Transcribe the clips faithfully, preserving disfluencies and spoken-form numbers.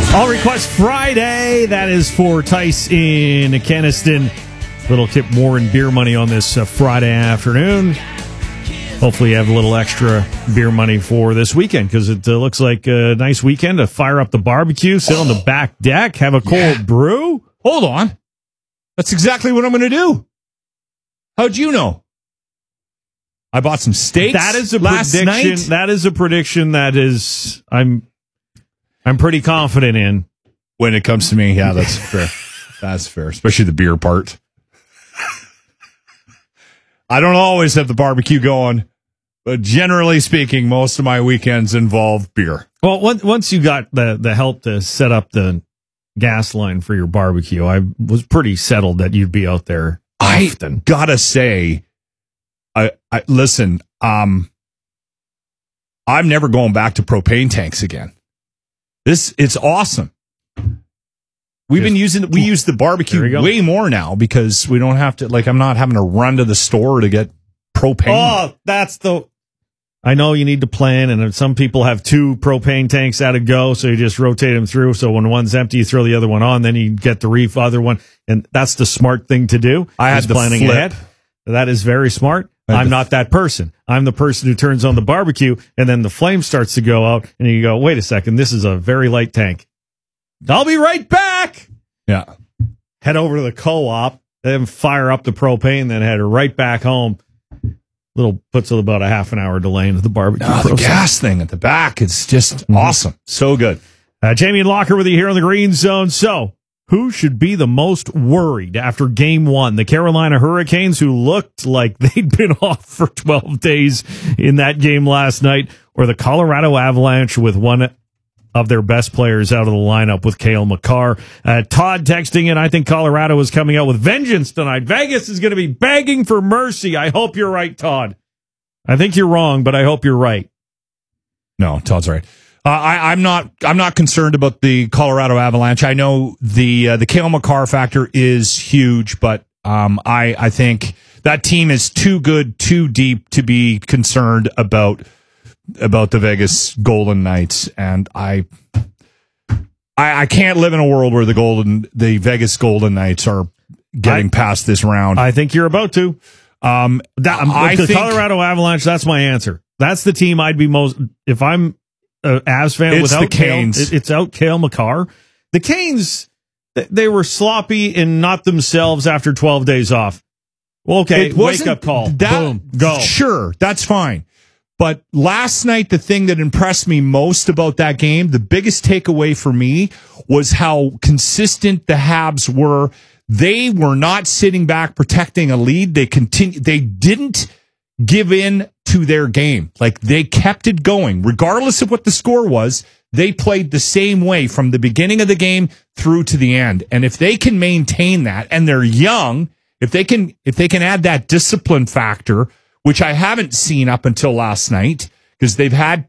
All Request Friday. That is for Tice in Keniston. Little Kip Warren beer money on this uh, Friday afternoon. Hopefully you have a little extra beer money for this weekend because it uh, looks like a nice weekend to fire up the barbecue, sit on the back deck, have a cold yeah. brew. Hold on. That's exactly what I'm going to do. How'd you know? I bought some steaks that is a last prediction. night. That is a prediction that is I'm I'm pretty confident in. When it comes to me, yeah, that's fair. That's fair, especially the beer part. I don't always have the barbecue going, but generally speaking, most of my weekends involve beer. Well, once you got the, the help to set up the gas line for your barbecue, I was pretty settled that you'd be out there often. I gotta say, I, I listen, um, I'm never going back to propane tanks again. This, it's awesome. We've been using, we use the barbecue way more now because we don't have to, like, I'm not having to run to the store to get propane. Oh, that's the, I know you need to plan, and some people have two propane tanks at a go, so you just rotate them through. So when one's empty, you throw the other one on, then you get the reef other one, and that's the smart thing to do. I had the planning flip. ahead. That is very smart. I'm the not that person. I'm the person who turns on the barbecue, and then the flame starts to go out, and you go, wait a second, this is a very light tank. I'll be right back. Yeah. Head over to the co-op, then fire up the propane, then head right back home. Little puts about a half an hour delay into the barbecue Oh, the process. gas thing at the back is just mm-hmm. awesome. So good. Uh, Jamie and Locker with you here on the Green Zone. So, who should be the most worried after game one? The Carolina Hurricanes, who looked like they'd been off for twelve days in that game last night, or the Colorado Avalanche with one of their best players out of the lineup with Cale Makar. Uh, Todd texting in, I think Colorado is coming out with vengeance tonight. Vegas is going to be begging for mercy. I hope you're right, Todd. I think you're wrong, but I hope you're right. No, Todd's right. Uh, I, I'm not. I'm not concerned about the Colorado Avalanche. I know the uh, the Cale Makar factor is huge, but um, I I think that team is too good, too deep to be concerned about. about the Vegas Golden Knights, and I, I I can't live in a world where the Golden the Vegas Golden Knights are getting I, past this round. I think you're about to. Um, that, I the think, Colorado Avalanche. That's my answer. That's the team I'd be most if I'm a Avs fan. It's without the Canes. Cale, it, it's out Cale Makar. The Canes, they were sloppy and not themselves after twelve days off. Well, okay, wake up call. That, Boom, go. Sure, that's fine. But last night, the thing that impressed me most about that game, the biggest takeaway for me, was how consistent the Habs were. They were not sitting back protecting a lead. They continue. They didn't give in to their game. Like, they kept it going. Regardless of what the score was, they played the same way from the beginning of the game through to the end. And if they can maintain that, and they're young, if they can, if they can add that discipline factor, which I haven't seen up until last night, because they've had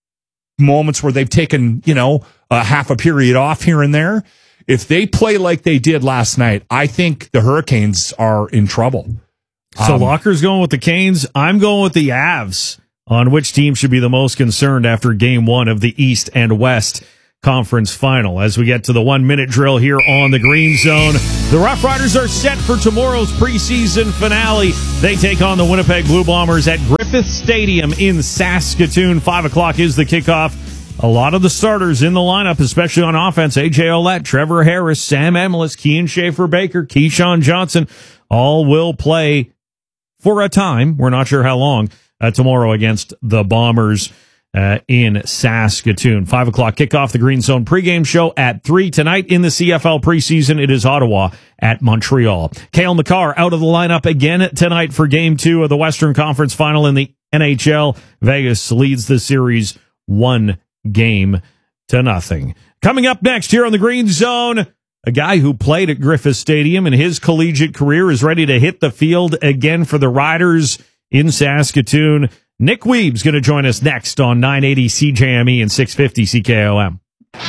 moments where they've taken, you know, a half a period off here and there. If they play like they did last night, I think the Hurricanes are in trouble. So um, Locker's going with the Canes. I'm going with the Avs on which team should be the most concerned after game one of the East and West Conference Final. As we get to the one-minute drill here on the Green Zone, the Rough Riders are set for tomorrow's preseason finale. They take on the Winnipeg Blue Bombers at Griffith Stadium in Saskatoon. Five o'clock is the kickoff. A lot of the starters in the lineup, especially on offense, A J Ouellette, Trevor Harris, Sam Emilus, Kean Schaefer-Baker, Keyshawn Johnson, all will play for a time. We're not sure how long uh, tomorrow against the Bombers. Uh, in Saskatoon. Five o'clock kickoff, the Green Zone pregame show at three. Tonight in the C F L preseason, it is Ottawa at Montreal. Cale Makar out of the lineup again tonight for game two of the Western Conference Final in the N H L. Vegas leads the series one game to nothing. Coming up next here on the Green Zone, a guy who played at Griffith Stadium in his collegiate career is ready to hit the field again for the Riders in Saskatoon. Nick Weeb's going to join us next on nine eighty C J M E and six fifty C K O M.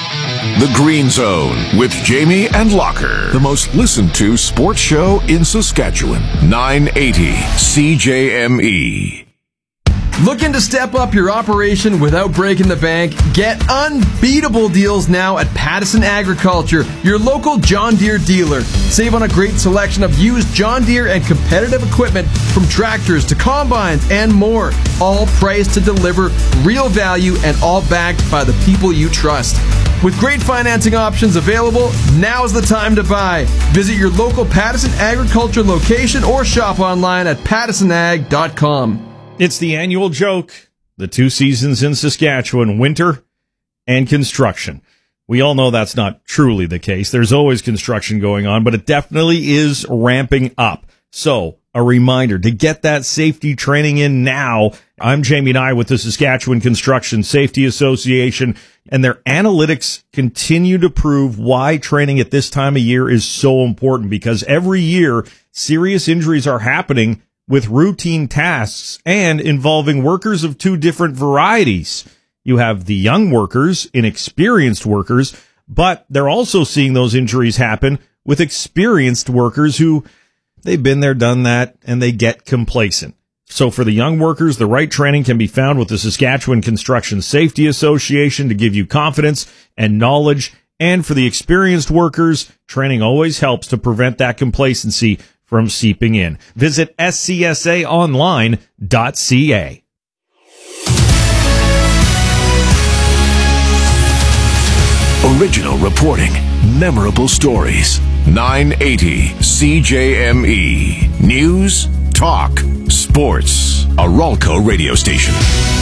The Green Zone with Jamie and Locker, the most listened to sports show in Saskatchewan. nine eighty C J M E. Looking to step up your operation without breaking the bank? Get unbeatable deals now at Pattison Agriculture, your local John Deere dealer. Save on a great selection of used John Deere and competitive equipment from tractors to combines and more. All priced to deliver real value and all backed by the people you trust. With great financing options available, now's the time to buy. Visit your local Pattison Agriculture location or shop online at pattison ag dot com. It's the annual joke. The two seasons in Saskatchewan, winter and construction. We all know that's not truly the case. There's always construction going on, but it definitely is ramping up. So, a reminder to get that safety training in now. I'm Jamie Nye with the Saskatchewan Construction Safety Association, and their analytics continue to prove why training at this time of year is so important, because every year serious injuries are happening with routine tasks and involving workers of two different varieties. You have the young workers, inexperienced workers, but they're also seeing those injuries happen with experienced workers who they've been there, done that, and they get complacent. So for the young workers, the right training can be found with the Saskatchewan Construction Safety Association to give you confidence and knowledge. And for the experienced workers, training always helps to prevent that complacency from seeping in. Visit S C S A online dot C A. Original reporting, memorable stories. nine eighty C J M E. News, talk, sports. A Ralco radio station.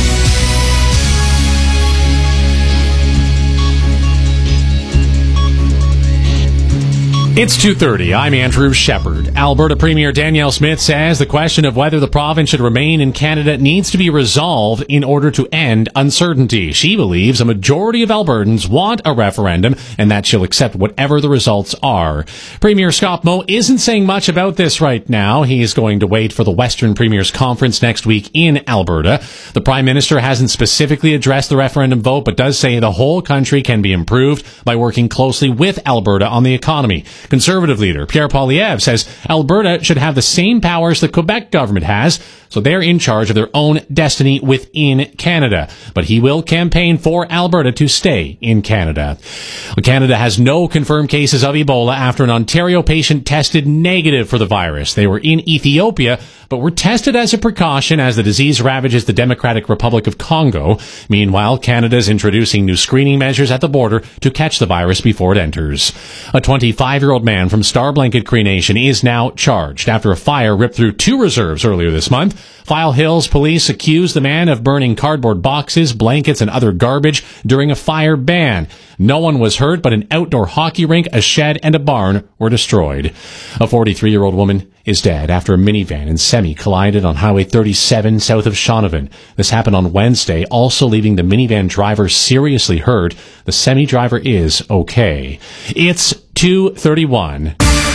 It's two thirty. I'm Andrew Shepard. Alberta Premier Danielle Smith says the question of whether the province should remain in Canada needs to be resolved in order to end uncertainty. She believes a majority of Albertans want a referendum and that she'll accept whatever the results are. Premier Scott Moe isn't saying much about this right now. He's going to wait for the Western Premiers Conference next week in Alberta. The Prime Minister hasn't specifically addressed the referendum vote, but does say the whole country can be improved by working closely with Alberta on the economy. Conservative leader Pierre Poilievre says Alberta should have the same powers the Quebec government has, so they're in charge of their own destiny within Canada. But he will campaign for Alberta to stay in Canada. Canada has no confirmed cases of Ebola after an Ontario patient tested negative for the virus. They were in Ethiopia, but were tested as a precaution as the disease ravages the Democratic Republic of Congo. Meanwhile, Canada is introducing new screening measures at the border to catch the virus before it enters. A twenty-five-year-old man from Star Blanket Cree Nation is now charged after a fire ripped through two reserves earlier this month. File Hills police accused the man of burning cardboard boxes, blankets, and other garbage during a fire ban. No one was hurt, but an outdoor hockey rink, a shed, and a barn were destroyed. A forty-three-year-old woman is dead after a minivan and semi collided on Highway thirty-seven south of Shaunavon. This happened on Wednesday, also leaving the minivan driver seriously hurt. The semi driver is okay. It's two thirty-one.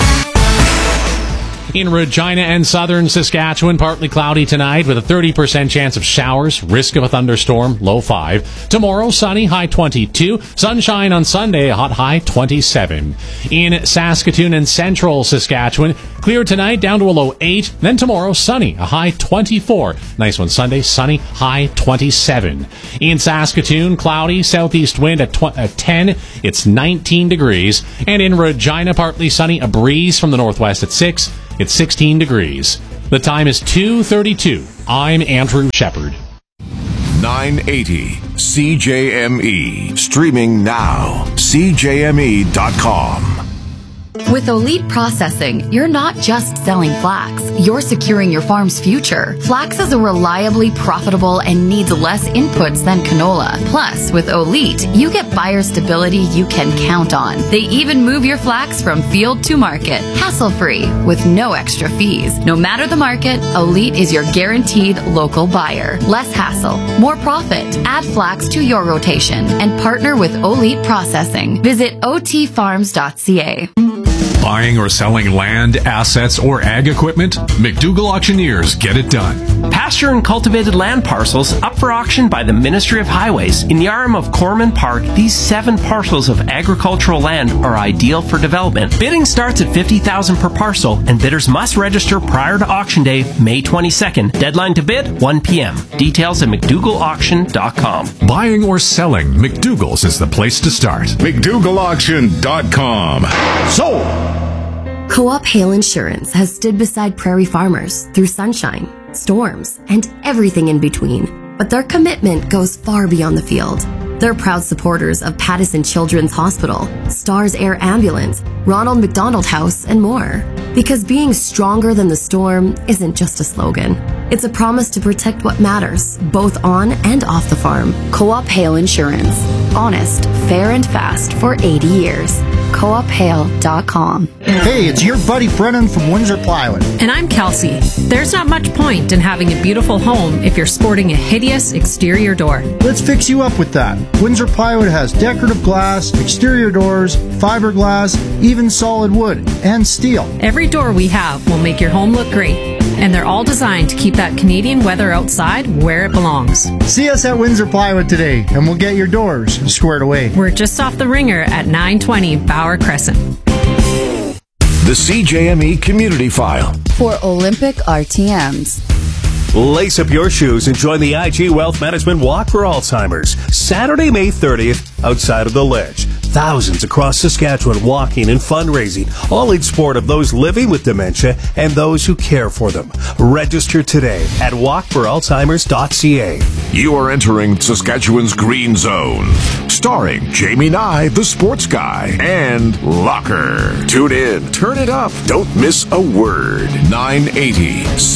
In Regina and southern Saskatchewan, partly cloudy tonight with a thirty percent chance of showers, risk of a thunderstorm, low five. Tomorrow, sunny, high twenty-two. Sunshine on Sunday, a hot high twenty-seven. In Saskatoon and central Saskatchewan, clear tonight, down to a low eight. Then tomorrow, sunny, a high twenty-four. Nice one Sunday, sunny, high twenty-seven. In Saskatoon, cloudy, southeast wind at, tw- at ten. It's nineteen degrees. And in Regina, partly sunny, a breeze from the northwest at six. It's sixteen degrees. The time is two thirty-two. I'm Andrew Shepard. nine eighty C J M E. Streaming now. C J M E dot com. With Olite Processing, you're not just selling flax, you're securing your farm's future. Flax is a reliably profitable and needs less inputs than canola. Plus, with Olite, you get buyer stability you can count on. They even move your flax from field to market, hassle-free, with no extra fees. No matter the market, Olite is your guaranteed local buyer. Less hassle, more profit. Add flax to your rotation and partner with Olite Processing. Visit O T farms dot C A. Buying or selling land, assets, or ag equipment? McDougall Auctioneers get it done. Pasture and cultivated land parcels up for auction by the Ministry of Highways. In the arm of Corman Park, these seven parcels of agricultural land are ideal for development. Bidding starts at fifty thousand dollars per parcel, and bidders must register prior to auction day, May twenty-second. Deadline to bid, one p.m. Details at mcdougall auction dot com. Buying or selling, McDougall's is the place to start. mcdougall auction dot com. Sold! Co-op Hail Insurance has stood beside prairie farmers through sunshine, storms, and everything in between. But their commitment goes far beyond the field. They're proud supporters of Pattison Children's Hospital, Stars Air Ambulance, Ronald McDonald House, and more. Because being stronger than the storm isn't just a slogan. It's a promise to protect what matters, both on and off the farm. Co-op Hail Insurance. Honest, fair, and fast for eighty years. co op hail dot com. Hey, it's your buddy Brennan from Windsor Plywood. And I'm Kelsey. There's not much point in having a beautiful home if you're sporting a hideous exterior door. Let's fix you up with that. Windsor Plywood has decorative glass, exterior doors, fiberglass, even solid wood, and steel. Every door we have will make your home look great. And they're all designed to keep that Canadian weather outside where it belongs. See us at Windsor Plywood today, and we'll get your doors squared away. We're just off the Ringer at nine twenty Bauer Crescent. The C J M E Community File. For Olympic R T Ms. Lace up your shoes and join the I G Wealth Management Walk for Alzheimer's, Saturday, May thirtieth, outside of the Ledge. Thousands across Saskatchewan walking and fundraising, all in support of those living with dementia and those who care for them. Register today at walk for alzheimers dot c a. You are entering Saskatchewan's Green Zone. Starring Jamie Nye, the sports guy, and Locker. Tune in, turn it up, don't miss a word. nine eighty